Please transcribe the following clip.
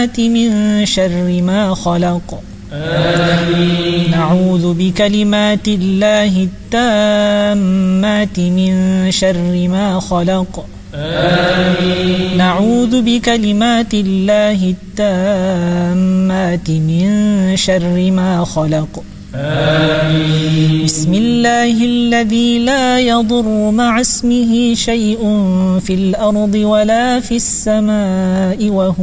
من شر ما خلق. آمين. نعوذ بكلمات الله التامات من شر ما خلق. آمين. نعوذ بكلمات الله التامات من شر ما خلق. آمين. بسم الله الذي لا يضر مع اسمه شيء في الأرض ولا في السماء وهو